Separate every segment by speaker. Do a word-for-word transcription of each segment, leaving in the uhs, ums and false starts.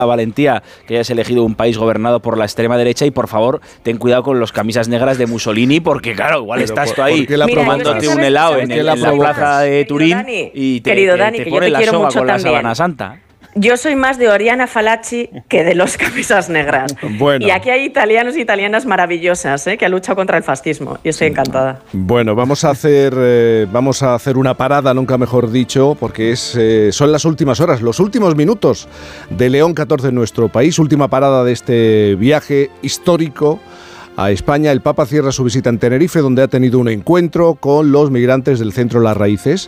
Speaker 1: valentía que hayas elegido un país gobernado por la extrema derecha y por favor ten cuidado con los camisas negras de Mussolini porque claro, igual
Speaker 2: Pero
Speaker 1: estás
Speaker 2: por,
Speaker 1: tú ahí tomándote un helado en, en la plaza de Turín
Speaker 3: Dani,
Speaker 1: y te,
Speaker 3: querido
Speaker 1: te,
Speaker 3: Dani,
Speaker 1: te
Speaker 3: que
Speaker 1: ponen
Speaker 3: yo te
Speaker 1: la
Speaker 3: quiero
Speaker 1: soga
Speaker 3: mucho
Speaker 1: con la
Speaker 3: también.
Speaker 1: sábana santa.
Speaker 3: Yo soy más de Oriana Fallaci que de los camisas negras.
Speaker 2: Bueno.
Speaker 3: Y aquí hay italianos y italianas maravillosas, ¿eh? que han luchado contra el fascismo. Y estoy encantada.
Speaker 2: Bueno, vamos a hacer eh, vamos a hacer una parada, nunca mejor dicho, porque es eh, son las últimas horas, los últimos minutos de León catorce en nuestro país. Última parada de este viaje histórico a España. El Papa cierra su visita en Tenerife, donde ha tenido un encuentro con los migrantes del centro Las Raíces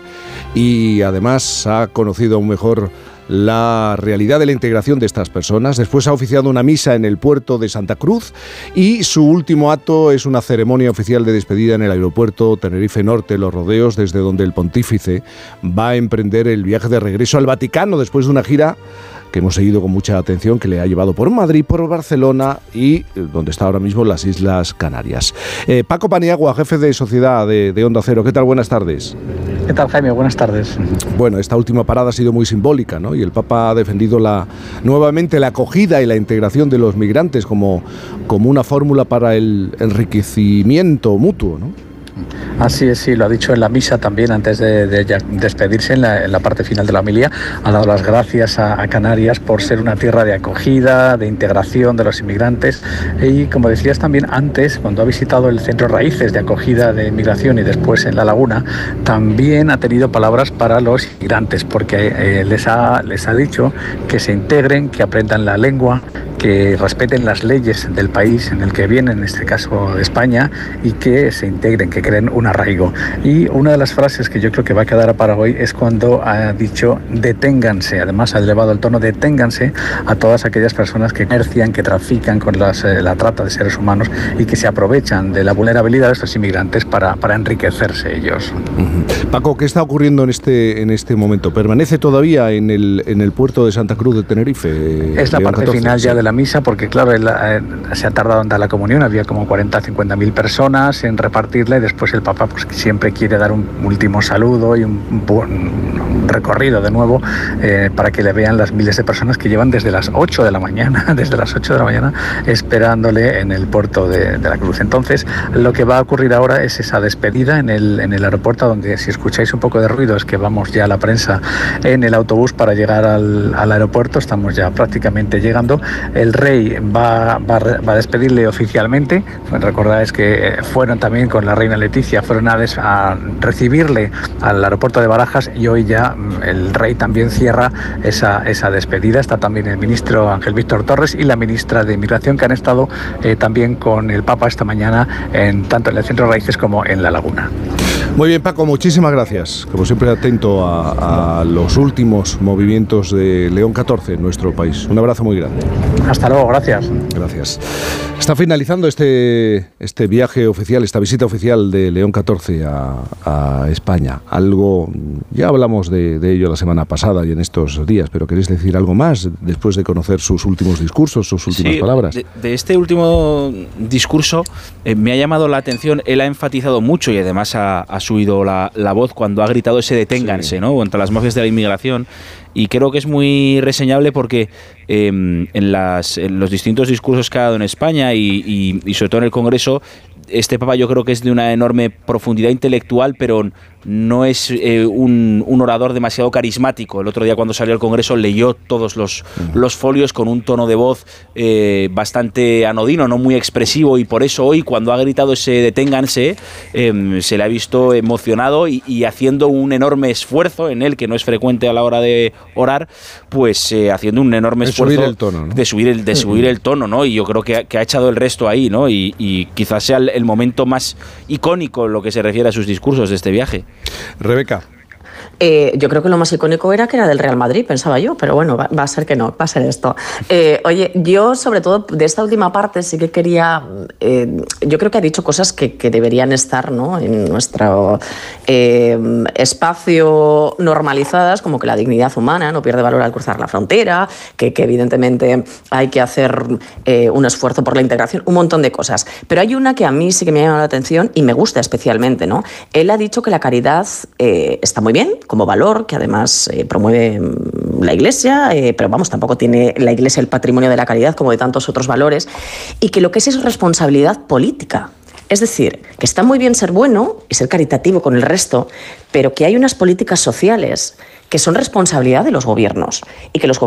Speaker 2: y además ha conocido aún mejor la realidad de la integración de estas personas. Después ha oficiado una misa en el puerto de Santa Cruz y su último acto es una ceremonia oficial de despedida en el aeropuerto Tenerife Norte, Los Rodeos, desde donde el pontífice va a emprender el viaje de regreso al Vaticano después de una gira que hemos seguido con mucha atención, que le ha llevado por Madrid, por Barcelona y donde está ahora mismo, las Islas Canarias. Eh, Paco Paniagua, jefe de Sociedad de, de Onda Cero. ¿Qué tal? Buenas tardes.
Speaker 4: ¿Qué tal, Jaime? Buenas tardes.
Speaker 2: Bueno, esta última parada ha sido muy simbólica, ¿no? Y el Papa ha defendido la, nuevamente la acogida y la integración de los migrantes como, como una fórmula para el enriquecimiento mutuo, ¿no?
Speaker 4: Así es, sí, lo ha dicho en la misa también antes de, de despedirse en la, en la parte final de la homilía. Ha dado las gracias a, a Canarias por ser una tierra de acogida, de integración de los inmigrantes y, como decías también antes, cuando ha visitado el centro Raíces de acogida de inmigración y después en La Laguna, también ha tenido palabras para los inmigrantes porque eh, les, ha, les ha dicho que se integren, que aprendan la lengua, que respeten las leyes del país en el que vienen, en este caso de España, y que se integren, que creen un arraigo. Y una de las frases que yo creo que va a quedar para hoy es cuando ha dicho deténganse, además ha elevado el tono, deténganse a todas aquellas personas que comercian, que trafican con las, eh, la trata de seres humanos y que se aprovechan de la vulnerabilidad de estos inmigrantes para, para enriquecerse ellos.
Speaker 2: Uh-huh. Paco, ¿qué está ocurriendo en este, en este momento? ¿Permanece todavía en el, en el puerto de Santa Cruz de Tenerife?
Speaker 4: Es la
Speaker 2: León
Speaker 4: parte
Speaker 2: catorce,
Speaker 4: final
Speaker 2: sí.
Speaker 4: ya de la misa, porque claro, él, eh, se ha tardado en dar la comunión, había como cuarenta a cincuenta mil personas en repartirla y después el Papa pues siempre quiere dar un último saludo y un, un, un recorrido de nuevo eh, para que le vean las miles de personas que llevan desde las ocho de la mañana, desde las ocho de la mañana esperándole en el puerto de, de la Cruz. Entonces, lo que va a ocurrir ahora es esa despedida en el, en el aeropuerto, donde si escucháis un poco de ruido es que vamos ya a la prensa en el autobús para llegar al, al aeropuerto, estamos ya prácticamente llegando. El rey va, va, va a despedirle oficialmente. Recordáis que fueron también con la reina Leticia, fueron a, des, a recibirle al aeropuerto de Barajas y hoy ya el rey también cierra esa, esa despedida. Está también el ministro Ángel Víctor Torres y la ministra de Inmigración, que han estado eh, también con el Papa esta mañana, en, tanto en el Centro Raíces como en La Laguna.
Speaker 2: Muy bien, Paco, muchísimas gracias. Como siempre, atento a, a los últimos movimientos de León catorce en nuestro país. Un abrazo muy grande.
Speaker 4: Hasta luego, gracias.
Speaker 2: Gracias. Está finalizando este, este viaje oficial, esta visita oficial de León catorce a, a España. Algo, ya hablamos de, de ello la semana pasada y en estos días, pero ¿queréis decir algo más después de conocer sus últimos discursos, sus últimas
Speaker 1: sí,
Speaker 2: palabras?
Speaker 1: De, de este último discurso eh, me ha llamado la atención, él ha enfatizado mucho y además ha, ha subido la, la voz cuando ha gritado ese deténganse, sí, ¿no? Contra las mafias de la inmigración. Y creo que es muy reseñable porque eh, en, las, en los distintos discursos que ha dado en España y, y, y sobre todo en el Congreso, este Papa yo creo que es de una enorme profundidad intelectual, pero no es eh, un, un orador demasiado carismático. El otro día cuando salió al Congreso leyó todos los, uh-huh. los folios con un tono de voz eh, bastante anodino, no muy expresivo, y por eso hoy cuando ha gritado ese deténganse eh, se le ha visto emocionado y, y haciendo un enorme esfuerzo en él, que no es frecuente a la hora de orar, pues eh, haciendo un enorme
Speaker 2: de
Speaker 1: esfuerzo
Speaker 2: subir el tono, ¿no?
Speaker 1: de subir el, de subir el tono, ¿no? Y yo creo que ha, que ha echado el resto ahí, ¿no? Y, y quizás sea el, el momento más icónico en lo que se refiere a sus discursos de este viaje.
Speaker 2: Rebeca.
Speaker 3: Eh, yo creo que lo más icónico era que era del Real Madrid, pensaba yo, pero bueno, va, va a ser que no, va a ser esto. Eh, oye, yo sobre todo de esta última parte sí que quería, eh, yo creo que ha dicho cosas que, que deberían estar, ¿no?, en nuestro eh, espacio normalizadas, como que la dignidad humana no pierde valor al cruzar la frontera, que, que evidentemente hay que hacer eh, un esfuerzo por la integración, un montón de cosas. Pero hay una que a mí sí que me ha llamado la atención y me gusta especialmente, ¿no? Él ha dicho que la caridad eh, está muy bien, bien como valor, que además eh, promueve la Iglesia, eh, pero vamos, tampoco tiene la Iglesia el patrimonio de la caridad como de tantos otros valores, y que lo que es es responsabilidad política. Es decir, que está muy bien ser bueno y ser caritativo con el resto, pero que hay unas políticas sociales que son responsabilidad de los gobiernos y que los